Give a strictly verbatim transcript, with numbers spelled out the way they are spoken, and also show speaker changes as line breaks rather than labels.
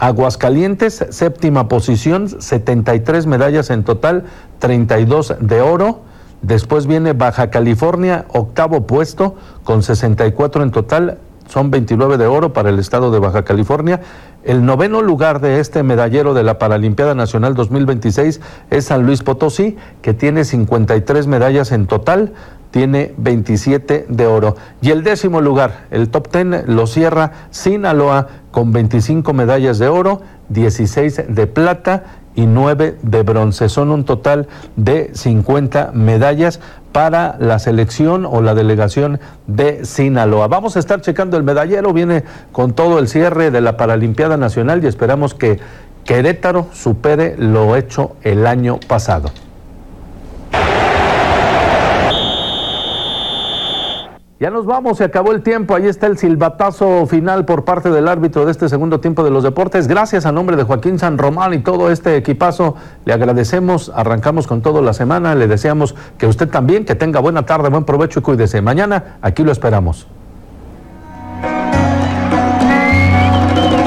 Aguascalientes, séptima posición, setenta y tres medallas en total, treinta y dos de oro. Después viene Baja California, octavo puesto, con sesenta y cuatro en total, son veintinueve de oro para el estado de Baja California. El noveno lugar de este medallero de la Paralimpiada Nacional dos mil veintiséis es San Luis Potosí, que tiene cincuenta y tres medallas en total, tiene veintisiete de oro. Y el décimo lugar, el top ten, lo cierra Sinaloa con veinticinco medallas de oro, dieciséis de plata y nueve de bronce. Son un total de cincuenta medallas para la selección o la delegación de Sinaloa. Vamos a estar checando el medallero, viene con todo el cierre de la Paralimpiada Nacional y esperamos que Querétaro supere lo hecho el año pasado. Ya nos vamos, se acabó el tiempo, ahí está el silbatazo final por parte del árbitro de este segundo tiempo de los deportes. Gracias a nombre de Joaquín San Román y todo este equipazo, le agradecemos, arrancamos con todo la semana, le deseamos que usted también, que tenga buena tarde, buen provecho y cuídese. Mañana aquí lo esperamos.